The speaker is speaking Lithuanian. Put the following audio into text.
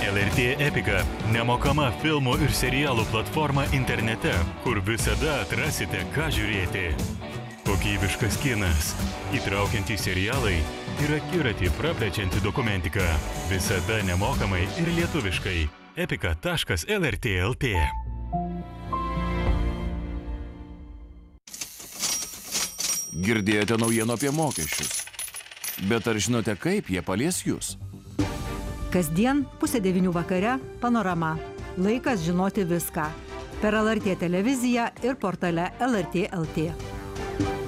LRT Epika – nemokama filmų ir serialų platforma internete, kur visada atrasite, ką žiūrėti. Kokybiškas kinas, įtraukiantys serialai ir akiratį praplečianti dokumentika. Visada nemokamai ir lietuviškai. epika.lrt.lt. Girdėjote naujienų apie mokesčius. Bet ar žinote, kaip jie palies jūs? Kasdien 8:30 vakare Panorama. Laikas žinoti viską. Per LRT televiziją ir portale LRT.lt.